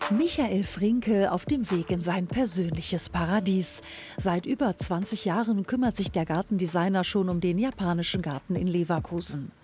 Michael Frinke auf dem Weg in sein persönliches Paradies. Seit über 20 Jahren kümmert sich der Gartendesigner schon um den japanischen Garten in Leverkusen.